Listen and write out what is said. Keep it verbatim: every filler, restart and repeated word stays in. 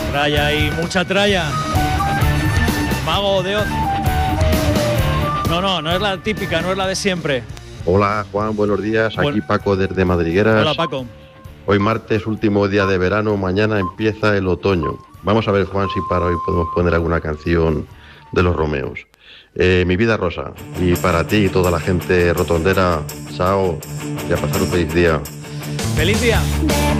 Tralla y mucha tralla. Mago de Oz. No, no, no es la típica, no es la de siempre. Hola Juan, buenos días. Aquí Bueno. Paco desde Madrigueras. Hola, Paco. Hoy martes, último día de verano, mañana empieza el otoño. Vamos a ver, Juan, si para hoy podemos poner alguna canción de los Romeos. Eh, Mi vida rosa. Y para ti y toda la gente rotondera, chao, y a pasar un feliz día. ¡Feliz día!